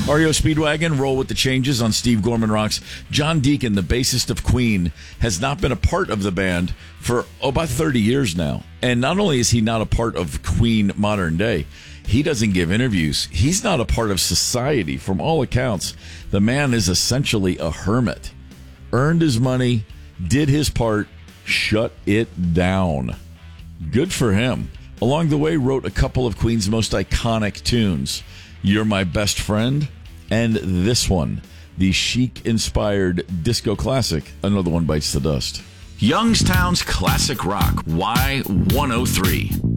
REO Speedwagon, roll with the changes on Steve Gorman Rocks. John Deacon, the bassist of Queen, has not been a part of the band for about 30 years now. And not only is he not a part of Queen modern day, he doesn't give interviews. He's not a part of society. From all accounts, the man is essentially a hermit. Earned his money, did his part, shut it down. Good for him. Along the way, wrote a couple of Queen's most iconic tunes. You're My Best Friend, and this one, the Chic-inspired disco classic, Another One Bites the Dust. Youngstown's Classic Rock, Y103.